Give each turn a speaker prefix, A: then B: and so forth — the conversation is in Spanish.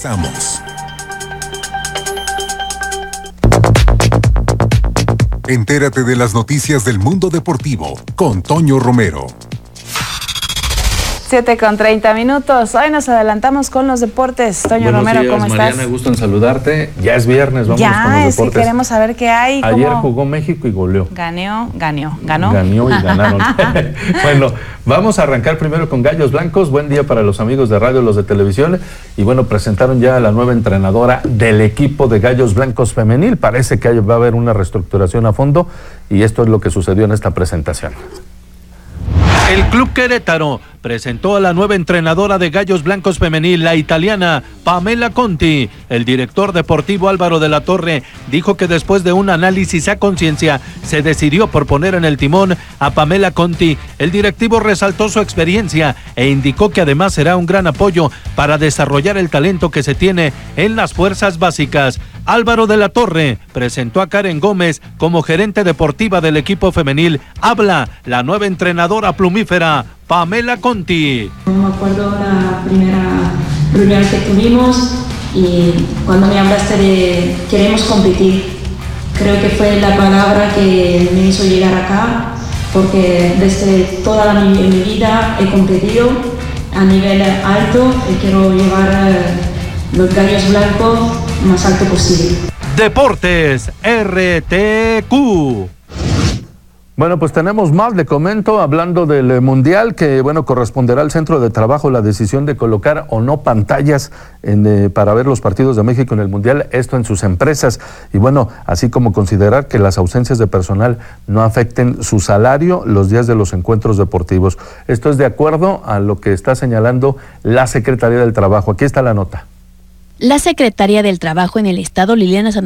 A: Regresamos. Entérate de las noticias del mundo deportivo con Toño Romero.
B: 7:30. Hoy nos adelantamos con los deportes. Toño Romero,
C: días,
B: ¿cómo
C: Mariana,
B: estás?
C: gusto en saludarte. Ya es viernes, vamos con los
B: Ya, es que
C: deportes.
B: queremos saber qué hay.
C: Ayer jugó México y goleó.
B: Ganó.
C: Ganó y ganaron. Bueno, vamos a arrancar primero con Gallos Blancos. Buen día para los amigos de radio, los de televisión. Y bueno, presentaron ya a la nueva entrenadora del equipo de Gallos Blancos femenil. Parece que va a haber una reestructuración a fondo y esto es lo que sucedió en esta presentación.
D: El Club Querétaro presentó a la nueva entrenadora de Gallos Blancos femenil, la italiana Pamela Conti. El director deportivo Álvaro de la Torre dijo que después de un análisis a conciencia se decidió por poner en el timón a Pamela Conti. El directivo resaltó su experiencia e indicó que además será un gran apoyo para desarrollar el talento que se tiene en las fuerzas básicas. Álvaro de la Torre presentó a Karen Gómez como gerente deportiva del equipo femenil. Habla la nueva entrenadora plumífera Pamela Conti.
E: Me acuerdo la primera reunión que tuvimos y cuando me hablaste de queremos competir, creo que fue la palabra que me hizo llegar acá, porque desde toda mi vida he competido a nivel alto y quiero llevar los Gallos Blancos más alto posible.
D: Deportes RTQ.
C: Bueno, pues tenemos más, le comento, hablando del Mundial, que bueno, corresponderá al Centro de Trabajo la decisión de colocar o no pantallas para ver los partidos de México en el Mundial, esto en sus empresas, y bueno, así como considerar que las ausencias de personal no afecten su salario los días de los encuentros deportivos. Esto es de acuerdo a lo que está señalando la Secretaría del Trabajo. Aquí está la nota.
F: La Secretaría del Trabajo en el Estado, Liliana